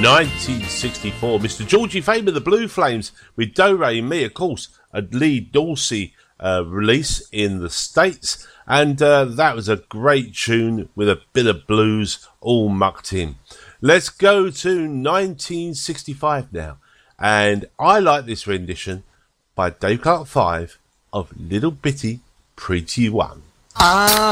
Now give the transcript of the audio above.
1964, Mr. Georgie Fame of the Blue Flames with Do Re Mi, of course, a Lee Dorsey release in the States, and that was a great tune with a bit of blues all mucked in. Let's go to 1965 now, and I like this rendition by Dave Clark 5 of Little Bitty Pretty One.